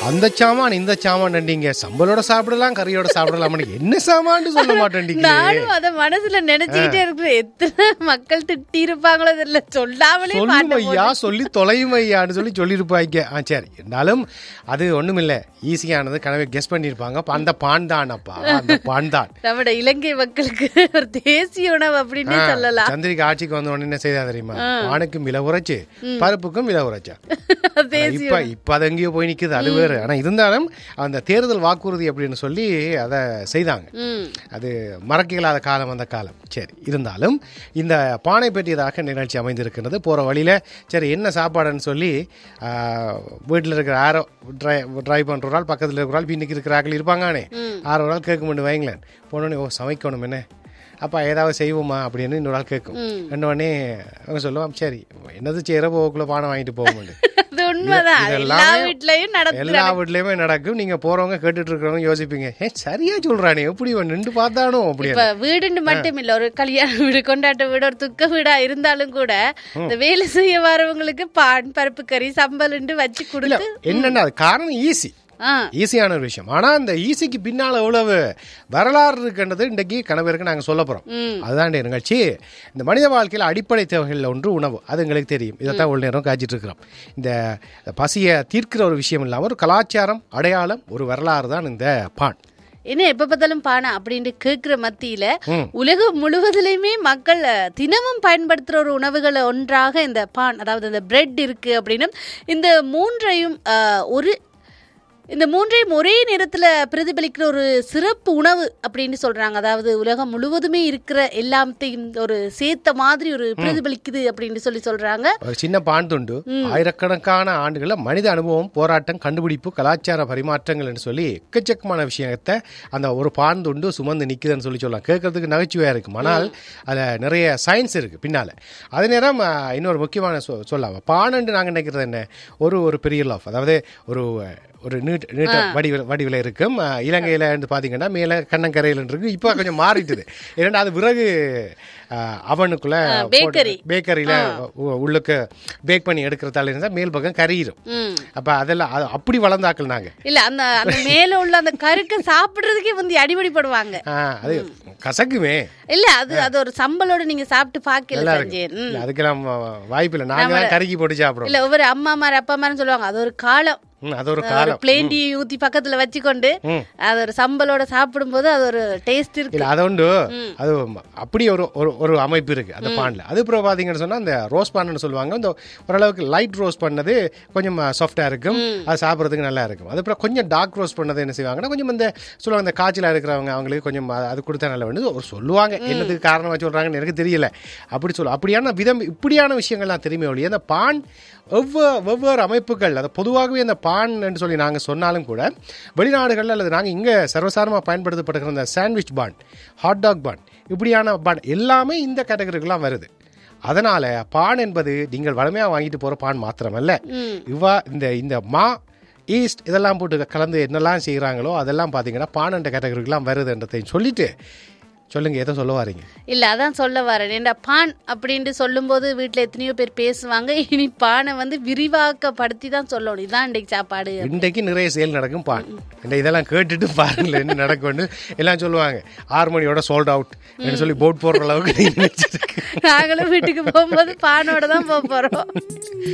அந்த சாமான் இந்த சாமான் நீங்க சம்பளோட சாப்பிடலாம் கறியோட சாப்பிடலாம் என்ன சாமான்னு சொல்ல மாட்டேன். நானும் அத மனசுல நினைச்சுக்கிட்டே இருக்கிறேன். எத்தனை மக்கள் திட்டி இருப்பாங்களோ தெரியல, சொல்லாமலே ஐயா சொல்லி தொலையும் ஐயான்னு சொல்லியிருப்பாங்க. சரி, இருந்தாலும் அது ஒண்ணுமில்ல, ஈஸியானது கனவை கெஸ் பண்ணிருப்பாங்க. அந்த பான் தான் அப்பா, அந்த பான் தான் நம்ம இலங்கை மக்களுக்கு ஒரு தேசிய உணவு அப்படின்னு சொல்லலாம். சந்திரிகா ஆட்சிக்கு வந்த உடனே என்ன செய்தா தெரியுமா? பானுக்கும் விலை உரைச்சு, பருப்புக்கும் விலை உரைச்சா. இப்ப அது எங்கேயோ போய் நிக்குது, அது வேறு. ஆனா இருந்தாலும் அந்த தேர்தல் வாக்குறுதி அப்படின்னு சொல்லி அதை செய்தாங்க. அது மறக்கலாத காலம் அந்த காலம். சரி, இருந்தாலும் இந்த பானை பற்றியதாக நிகழ்ச்சி அமைந்திருக்கிறது. போற வழியில சரி என்ன சாப்பாடுன்னு சொல்லி வீட்டில் இருக்கிற ஆரோ டிரைவ் பண்ற ஒரு ஆள், பக்கத்தில் இருக்கிற ஆள், பின்னுக்கு இருக்கிற ஆக்கள் இருப்பாங்கன்னே, ஆறு ஒரு ஆள் கேட்க முடியும் வைங்களேன். போனோடனே ஓ சமைக்கணும் என்ன அப்பா ஏதாவது செய்வோமா அப்படின்னு இன்னொரு ஆள் கேட்கும். உடனே அவங்க சொல்லுவான் சரி என்னது செய்யற போக்குள்ள பானை வாங்கிட்டு போக முடியும். எல்லா வீட்லயுமே நடக்கும். நீங்க போறவங்க கேட்டுட்டு இருக்கிறவங்க யோசிப்பீங்க, சரியா சொல்றானே எப்படி நின்று பார்த்தானோ அப்படி. வீடுன்னு மட்டும் இல்ல, ஒரு கல்யாண வீடு, கொண்டாட்ட வீடு, ஒரு துக்க வீடா இருந்தாலும் கூட இந்த வேலை செய்ய வரவங்களுக்கு பான் பருப்பு கறி சம்பல் வச்சு கொடுத்து என்னன்னா அது காரணம் ஈஸி, ஈஸியான ஒரு விஷயம். ஆனா அந்த ஈஸிக்கு பின்னால எவ்வளவு வரலாறு இருக்குன்றது இன்றைக்கு கணவருக்கு நாங்க சொல்ல போறோம். அதுதான் நிகழ்ச்சி. இந்த மனித வாழ்க்கையில் அடிப்படை தேவைகள் ஒன்று உணவு, அது எங்களுக்கு தெரியும். இதைத்தான் ஒரு நேரம் காய்ச்சிட்டு இருக்கிறோம். இந்த பசியை தீர்க்கிற ஒரு விஷயம் இல்லாம ஒரு கலாச்சாரம், அடையாளம், ஒரு வரலாறு தான் இந்த பான். என்ன எப்ப பார்த்தாலும் பானை அப்படின்னு கேட்கிற மத்தியில உலகம் முழுவதிலுமே மக்கள் தினமும் பயன்படுத்துற ஒரு உணவுகளை ஒன்றாக இந்த பான், அதாவது இந்த பிரெட் இருக்கு அப்படின்னு இந்த மூன்றையும் ஒரே நேரத்தில் பிரதிபலிக்கிற ஒரு சிறப்பு உணவு அப்படின்னு சொல்றாங்க. அதாவது உலகம் முழுவதுமே இருக்கிற எல்லாத்தையும் ஒரு சேர்த்த மாதிரி ஒரு பிரதிபலிக்குது அப்படின்னு சொல்றாங்க. ஒரு சின்ன பான் துண்டு ஆயிரக்கணக்கான ஆண்டுகள மனித அனுபவம், போராட்டம், கண்டுபிடிப்பு, கலாச்சார பரிமாற்றங்கள் என்று சொல்லி எக்கச்சக்கமான விஷயத்தை அந்த ஒரு பான் துண்டு சுமந்து நிக்குதுன்னு சொல்லலாம். கேட்கறதுக்கு நகைச்சுவையா இருக்கும், ஆனால் அதுல நிறைய சயின்ஸ் இருக்கு பின்னால. அதே நேரம் இன்னொரு முக்கியமான சொல்லலாம், பான் என்று நாங்கள் நினைக்கிறது என்ன, ஒரு பெரிய லாஃப், அதாவது ஒரு நீட்ட வடிவில் இருக்கும். இலங்கையில பாத்தீங்கன்னா மேல கண்ணங்கரையில் இருக்கு. இப்ப கொஞ்சம் மாறிட்டுது. ஏன்னா அது விறகு அவனுக்குள்ள பேக்கரியில உள்ளுக்கு பேக் பண்ணி எடுக்கிறதால இருந்தா மேல் பக்கம் கரியிரும். அப்ப அதெல்லாம் அப்படி வளர்ந்தாக்கள் நாங்க இல்ல. அந்த மேல உள்ள அந்த கருக்க சாப்பிடுறதுக்கே வந்து அடிபடிப்படுவாங்க. அது கசக்குமே இல்ல, அது ஒரு சம்பளோட நீங்க சாப்பிட்டு பாக்கல. அதுக்கெல்லாம் வாய்ப்பு இல்லை, நாங்க கருக்கி போட்டு சாப்பிடுறோம். இல்ல ஒவ்வொரு அம்மா மாதிரி அப்பா மாதிரி சொல்லுவாங்க, அது ஒரு காலம். அது ஒரு காலம். பிளேன் டீ ஊத்தி பக்கத்துல வச்சுக்கொண்டு அது ஒரு சம்பளோட சாப்பிடும் போது அது ஒரு டேஸ்ட் இருக்கு. அது உண்டு. அது அப்படி ஒரு அமைப்பு இருக்கு அந்த பான்ல. அது அப்புறம் பாத்தீங்கன்னு சொன்னா அந்த ரோஸ்ட் பான்னு சொல்லுவாங்க. இந்த ஓரளவுக்கு லைட் ரோஸ்ட் பண்ணது கொஞ்சம் சாஃப்டா இருக்கும், அது சாப்பிட்றதுக்கு நல்லா இருக்கும். அதுக்கப்புறம் கொஞ்சம் டார்க் ரோஸ்ட் பண்ணது என்ன செய்வாங்கன்னா கொஞ்சம் இந்த சொல்லுவாங்க, இந்த காய்ச்சலா இருக்கிறவங்க அவங்களுக்கு கொஞ்சம் அது கொடுத்தா நல்லா வேணும் ஒரு சொல்லுவாங்க. என்னதுக்கு காரணமா சொல்றாங்கன்னு எனக்கு தெரியல. அப்படியான விதம், இப்படியான விஷயங்கள்லாம் தெரியுமே ஒழிய அந்த பான் வெவ்வேறு அமைப்புகள், அது பொதுவாகவே அந்த பான் என்று சொல்லி நாங்கள் சொன்னாலும் கூட வெளிநாடுகள் அல்லது நாங்கள் இங்கே சர்வசாதாரணமாக பயன்படுத்தப்படுகிற இந்த சாண்ட்விச் பான், ஹாட் டாக் பான், இப்படியான பான் எல்லாமே இந்த கேட்டகரிக்கெல்லாம் வருது. அதனால பான் என்பது நீங்கள் வளமையாக வாங்கிட்டு போகிற பான் மாத்திரமல்ல, இந்த மா ஈஸ்ட் இதெல்லாம் போட்டு கலந்து என்னெல்லாம் செய்கிறாங்களோ அதெல்லாம் பார்த்தீங்கன்னா பான் என்ற கேட்டகரிக்கெல்லாம் வருதுன்றதை சொல்லிட்டு சொல்லுங்க, எதை சொல்ல வாரீங்க? இல்ல அதான் சொல்ல வரேன். ஏண்டா பான் அப்படின்ட்டு சொல்லும் போது வீட்டுல எத்தனையோ பேர் பேசுவாங்க. இனி பானை வந்து விரிவாக்கப்படுத்தி தான் சொல்லணும், இதுதான் இன்றைக்கு சாப்பாடு. இன்றைக்கு நிறைய செயல் நடக்கும் பான். இதெல்லாம் கேட்டுட்டு பாருங்களேன் என்ன நடக்கும்னு எல்லாம் சொல்லுவாங்க. 6 மணியோட சோல்ட் அவுட் சொல்லி போட் போடுற அளவுக்கு நாங்களும் வீட்டுக்கு போகும்போது பானோட தான் போக போறோம்.